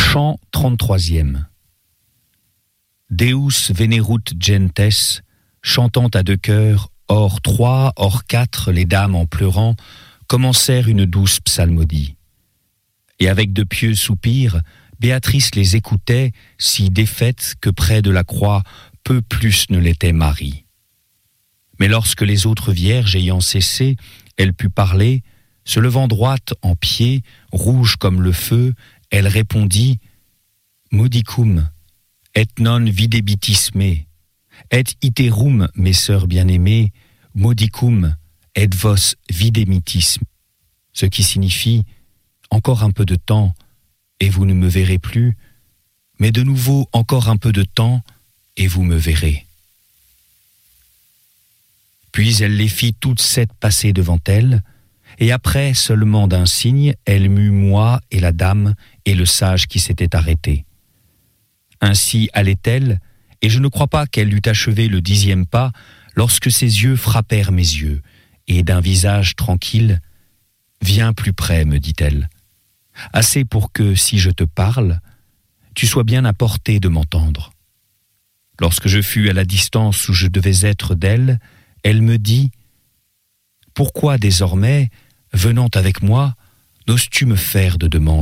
Chant 33e. Deus venerut gentes, chantant à deux chœurs, hors trois, hors quatre, les dames en pleurant, commencèrent une douce psalmodie. Et avec de pieux soupirs, Béatrice les écoutait, si défaite que près de la croix, peu plus ne l'était Marie. Mais lorsque les autres vierges ayant cessé, elle put parler, se levant droite en pied, rouge comme le feu, elle répondit « Modicum, et non videbitis me, et iterum, mes sœurs bien-aimées, modicum, et vos videmitis », ce qui signifie « Encore un peu de temps, et vous ne me verrez plus, mais de nouveau encore un peu de temps, et vous me verrez. » Puis elle les fit toutes sept passer devant elle, et après seulement d'un signe, elle mut moi et la dame et le sage qui s'était arrêté. Ainsi allait-elle, et je ne crois pas qu'elle eût achevé le 10e pas, lorsque ses yeux frappèrent mes yeux, et d'un visage tranquille, « Viens plus près, me dit-elle, assez pour que, si je te parle, tu sois bien à portée de m'entendre. » Lorsque je fus à la distance où je devais être d'elle, elle me dit « Pourquoi désormais, venant avec moi, n'oses-tu me faire de demande ?»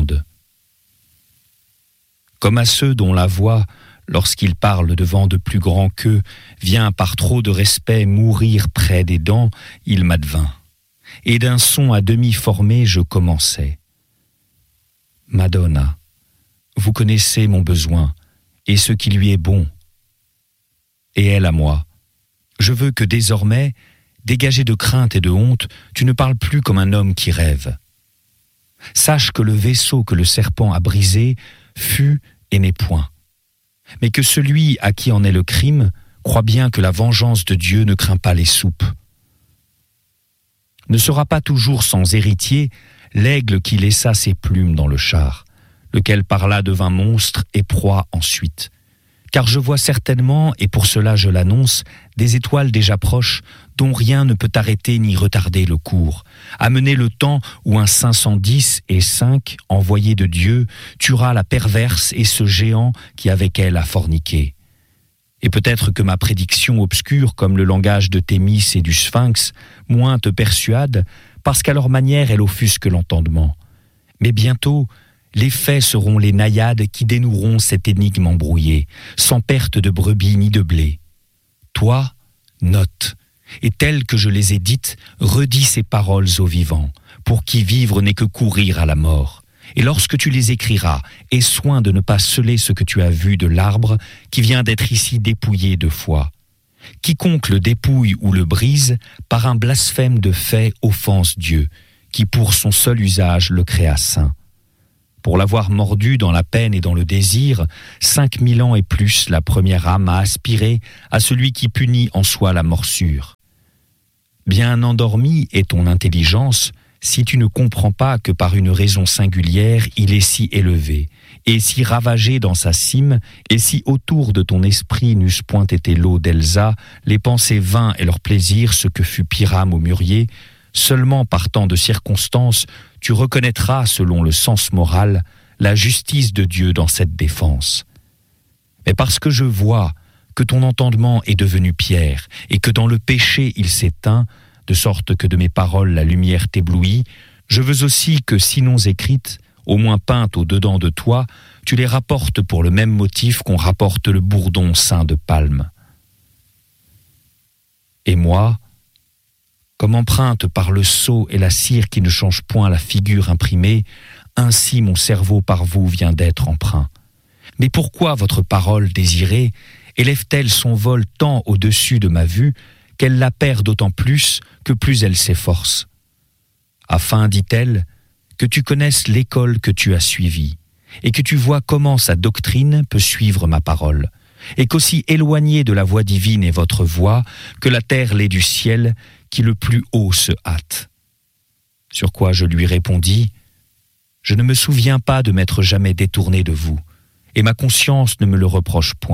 Comme à ceux dont la voix, lorsqu'ils parlent devant de plus grands qu'eux, vient par trop de respect mourir près des dents, il m'advint. Et d'un son à demi formé, je commençai. « Madonna, vous connaissez mon besoin, et ce qui lui est bon. Et elle à moi. Je veux que désormais, dégagé de crainte et de honte, tu ne parles plus comme un homme qui rêve. Sache que le vaisseau que le serpent a brisé fut et n'est point. Mais que celui à qui en est le crime croit bien que la vengeance de Dieu ne craint pas les soupes. Ne sera pas toujours sans héritier l'aigle qui laissa ses plumes dans le char, lequel par là devint monstre et proie ensuite. Car je vois certainement, et pour cela je l'annonce, des étoiles déjà proches, dont rien ne peut arrêter ni retarder le cours, amener le temps où un 510 et 5, envoyé de Dieu, tuera la perverse et ce géant qui avec elle a forniqué. Et peut-être que ma prédiction obscure, comme le langage de Thémis et du Sphinx, moins te persuade, parce qu'à leur manière elle offusque l'entendement. Mais bientôt, les faits seront les naïades qui dénoueront cette énigme embrouillée, sans perte de brebis ni de blé. Toi, note, et telles que je les ai dites, redis ces paroles aux vivants, pour qui vivre n'est que courir à la mort. Et lorsque tu les écriras, aie soin de ne pas sceller ce que tu as vu de l'arbre qui vient d'être ici dépouillé de foi. Quiconque le dépouille ou le brise, par un blasphème de fait offense Dieu, qui pour son seul usage le créa saint. Pour l'avoir mordu dans la peine et dans le désir, 5000 ans et plus la première âme a aspiré à celui qui punit en soi la morsure. Bien endormie est ton intelligence, si tu ne comprends pas que par une raison singulière il est si élevé, et si ravagé dans sa cime, et si autour de ton esprit n'eussent point été l'eau d'Elsa, les pensées vains et leur plaisir ce que fut Pyrame au mûrier, seulement par tant de circonstances, tu reconnaîtras, selon le sens moral, la justice de Dieu dans cette défense. Mais parce que je vois que ton entendement est devenu pierre, et que dans le péché il s'éteint, de sorte que de mes paroles la lumière t'éblouit, je veux aussi que, sinon écrites, au moins peintes au-dedans de toi, tu les rapportes pour le même motif qu'on rapporte le bourdon ceint de palme. Et moi, comme empreinte par le sceau et la cire qui ne changent point la figure imprimée, ainsi mon cerveau par vous vient d'être empreint. Mais pourquoi votre parole désirée élève-t-elle son vol tant au-dessus de ma vue qu'elle la perd d'autant plus que plus elle s'efforce? Afin, dit-elle, que tu connaisses l'école que tu as suivie, et que tu vois comment sa doctrine peut suivre ma parole, et qu'aussi éloignée de la voix divine est votre voix, que la terre l'est du ciel, qui le plus haut se hâte. Sur quoi je lui répondis, « Je ne me souviens pas de m'être jamais détourné de vous, et ma conscience ne me le reproche point. »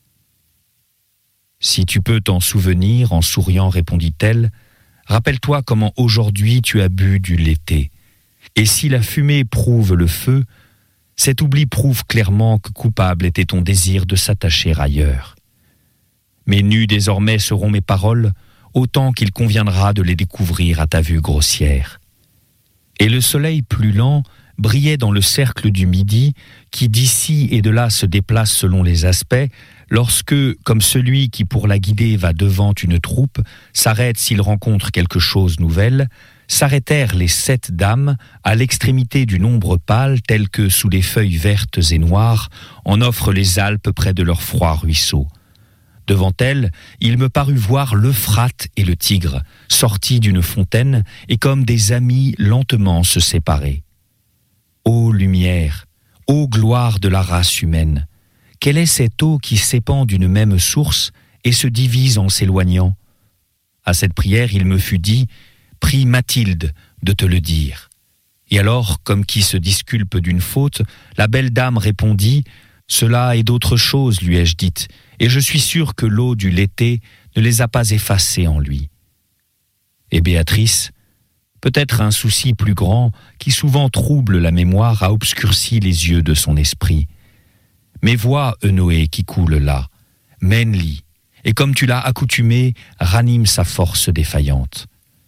« Si tu peux t'en souvenir, en souriant, répondit-elle, rappelle-toi comment aujourd'hui tu as bu du léthé. Et si la fumée prouve le feu, Cet oubli prouve clairement que coupable était ton désir de s'attacher ailleurs. Mais nues désormais seront mes paroles, autant qu'il conviendra de les découvrir à ta vue grossière. Et le soleil plus lent brillait dans le cercle du midi, qui d'ici et de là se déplace selon les aspects, lorsque, comme celui qui pour la guider va devant une troupe, s'arrête s'il rencontre quelque chose nouvelle, s'arrêtèrent les 7 dames à l'extrémité du nombre pâle tel que, sous les feuilles vertes et noires, en offrent les Alpes près de leur froid ruisseau. Devant elles, il me parut voir l'Euphrate et le Tigre, sortis d'une fontaine et comme des amis lentement se séparer. Ô lumière, ô gloire de la race humaine, quelle est cette eau qui s'épand d'une même source et se divise en s'éloignant? À cette prière, il me fut dit: prie Mathilde de te le dire. Et alors, comme qui se disculpe d'une faute, la belle dame répondit: cela est d'autre chose, lui ai-je dite, et je suis sûr que l'eau du Léthé ne les a pas effacés en lui. Et Béatrice, peut-être un souci plus grand qui souvent trouble la mémoire a obscurci les yeux de son esprit. Mais vois Eunoé qui coule là, mène-l'y, et comme tu l'as accoutumé, ranime sa force défaillante.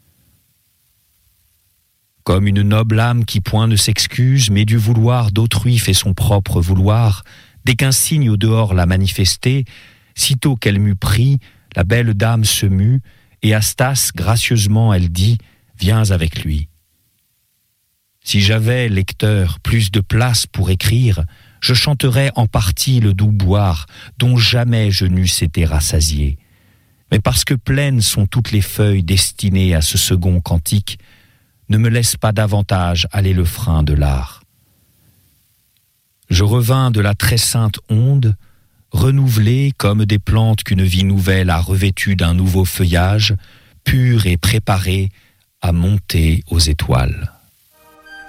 Comme une noble âme qui point ne s'excuse, mais du vouloir d'autrui fait son propre vouloir, dès qu'un signe au dehors l'a manifesté, sitôt qu'elle m'eut pris, la belle dame se mut, et à Stas, gracieusement, elle dit: viens avec lui. Si j'avais, lecteur, plus de place pour écrire, je chanterais en partie le doux boire, dont jamais je n'eusse été rassasié. Mais parce que pleines sont toutes les feuilles destinées à ce second cantique, ne me laisse pas davantage aller le frein de l'art. Je revins de la très sainte onde, renouvelé comme des plantes qu'une vie nouvelle a revêtues d'un nouveau feuillage, pur et préparé à monter aux étoiles.